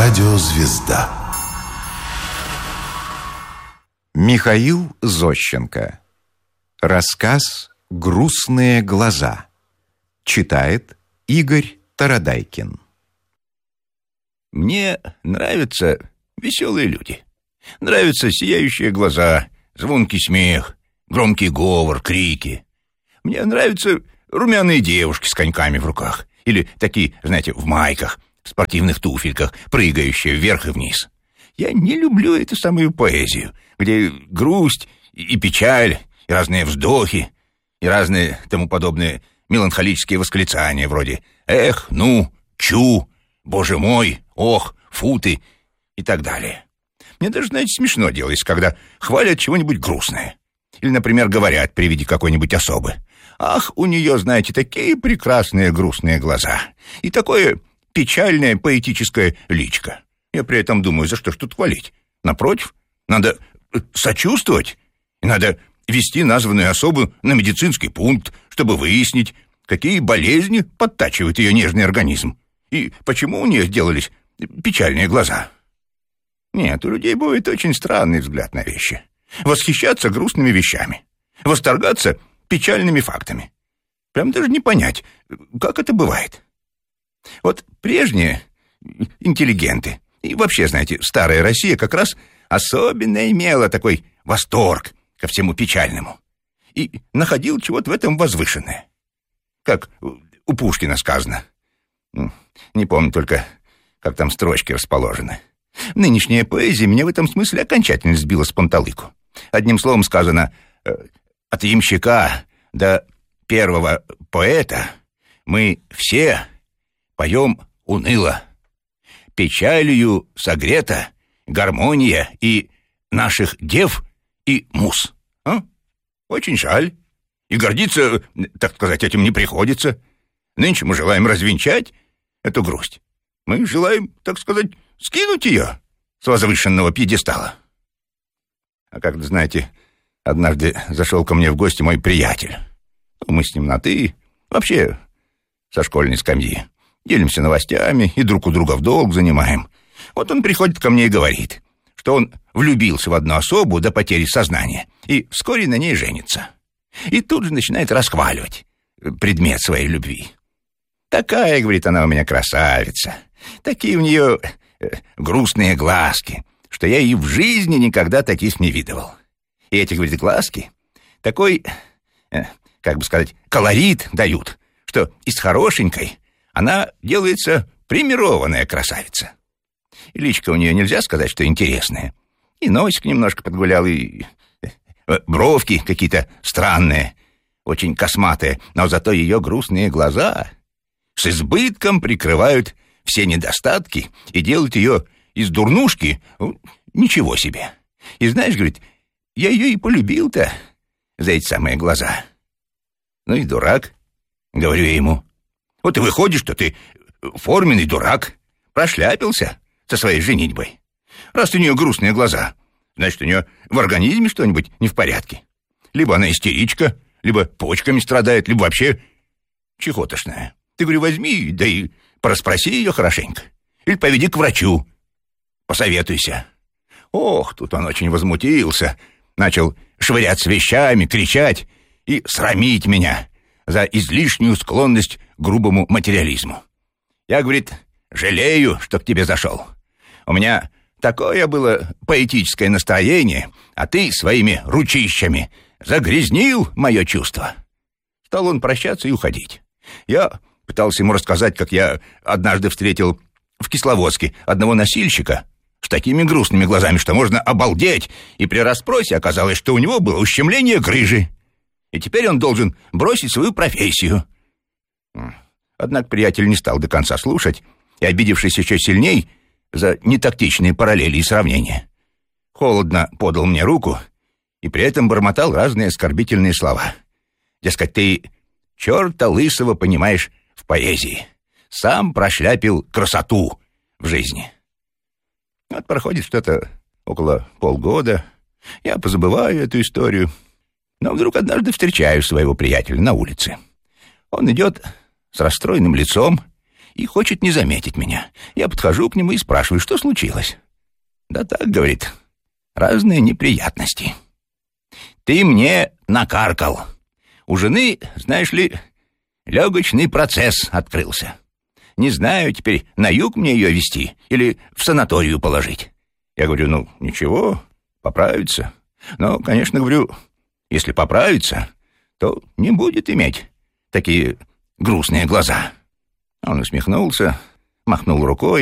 Радиозвезда. Михаил Зощенко. Рассказ «Грустные глаза». Читает Игорь Тарадайкин. Мне нравятся веселые люди. Нравятся сияющие глаза, звонкий смех, громкий говор, крики. Мне нравятся румяные девушки с коньками в руках. Или такие, знаете, в майках, в спортивных туфельках, прыгающие вверх и вниз. Я не люблю эту самую поэзию, где грусть и печаль, и разные вздохи, и разные тому подобные меланхолические восклицания вроде «эх», «ну», «чу», «боже мой», «ох», «фу ты» и так далее. Мне даже, знаете, смешно делается, когда хвалят чего-нибудь грустное. Или, например, говорят при виде какой-нибудь особы: «Ах, у нее, знаете, такие прекрасные грустные глаза и такое печальное поэтическое личико». Я при этом думаю, за что ж тут хвалить? Напротив, надо сочувствовать, и надо вести названную особу на медицинский пункт, чтобы выяснить, какие болезни подтачивают ее нежный организм и почему у нее сделались печальные глаза. Нет, у людей будет очень странный взгляд на вещи. Восхищаться грустными вещами, восторгаться печальными фактами. Прям даже не понять, как это бывает. Вот прежние интеллигенты и вообще, знаете, старая Россия как раз особенно имела такой восторг ко всему печальному и находил чего-то в этом возвышенное. Как у Пушкина сказано. Не помню только, как там строчки расположены. Нынешняя поэзия меня в этом смысле окончательно сбила с панталыку. Одним словом сказано, от ямщика до первого поэта мы все поем уныло. Печалью согрета гармония и наших дев и муз. Очень жаль. И гордиться, так сказать, этим не приходится. Нынче мы желаем развенчать эту грусть. Мы желаем, так сказать, скинуть ее с возвышенного пьедестала. А как, знаете, однажды зашел ко мне в гости мой приятель. Мы с ним на «ты», вообще со школьной скамьи. Делимся новостями и друг у друга в долг занимаем. Вот он приходит ко мне и говорит, что он влюбился в одну особу до потери сознания и вскоре на ней женится. И тут же начинает расхваливать предмет своей любви. Такая, говорит, она у меня красавица, такие у нее грустные глазки, что я и в жизни никогда таких не видывал. И эти, говорит, глазки такой, как бы сказать, колорит дают, что из хорошенькой она делается премированная красавица. И личико у нее нельзя сказать, что интересное. И носик немножко подгулял, и бровки какие-то странные, очень косматые, но зато ее грустные глаза с избытком прикрывают все недостатки и делают ее из дурнушки ничего себе. И знаешь, говорит, я ее и полюбил-то за эти самые глаза. Ну и дурак, говорю я ему. Вот и выходит, что ты форменный дурак, прошляпился со своей женитьбой. Раз у нее грустные глаза, значит, у нее в организме что-нибудь не в порядке. Либо она истеричка, либо почками страдает, либо вообще чехотошная. Ты, говорю, возьми, да и порасспроси ее хорошенько. Или поведи к врачу, посоветуйся. Ох, тут он очень возмутился, начал швыряться вещами, кричать и срамить меня за излишнюю склонность к грубому материализму. Я, говорит, жалею, что к тебе зашел. У меня такое было поэтическое настроение, а ты своими ручищами загрязнил мое чувство. Стал он прощаться и уходить. Я пытался ему рассказать, как я однажды встретил в Кисловодске одного носильщика с такими грустными глазами, что можно обалдеть, и при расспросе оказалось, что у него было ущемление грыжи, и теперь он должен бросить свою профессию. Однако приятель не стал до конца слушать и, обидевшись еще сильней за нетактичные параллели и сравнения, холодно подал мне руку и при этом бормотал разные оскорбительные слова. Дескать, ты черта лысого понимаешь в поэзии, сам прошляпил красоту в жизни. Вот проходит что-то около полгода, я позабываю эту историю, но вдруг однажды встречаю своего приятеля на улице. Он идет с расстроенным лицом и хочет не заметить меня. Я подхожу к нему и спрашиваю, что случилось. Да так, говорит, разные неприятности. Ты мне накаркал. У жены, знаешь ли, легочный процесс открылся. Не знаю теперь, на юг мне ее везти или в санаторию положить. Я говорю, ну, ничего, поправится. Но, конечно, говорю, если поправится, то не будет иметь такие грустные глаза. Он усмехнулся, махнул рукой